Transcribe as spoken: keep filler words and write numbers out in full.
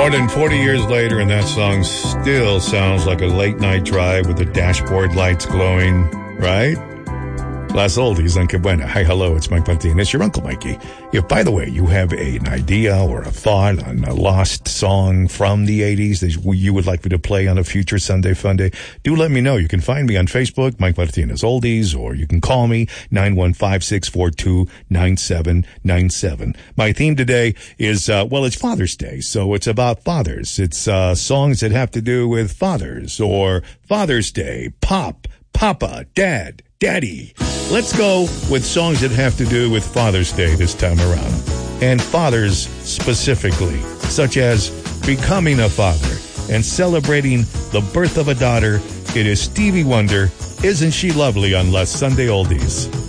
More than forty years later, and that song still sounds like a late-night drive with the dashboard lights glowing, right? Las Oldies on Que Buena. Hi, hello, it's Mike Martinez, your Uncle Mikey. If, by the way, you have an idea or a thought on a lost song from the eighties that you would like me to play on a future Sunday Funday, do let me know. You can find me on Facebook, Mike Martinez Oldies, or you can call me, nine one five, six four two, nine seven nine seven. My theme today is, uh, well, it's Father's Day, so it's about fathers. It's uh, songs that have to do with fathers, or Father's Day, Pop, Papa, Dad, Daddy. Let's go with songs that have to do with Father's Day this time around. And fathers specifically, such as becoming a father and celebrating the birth of a daughter. It is Stevie Wonder, Isn't She Lovely, on Les Sunday Oldies.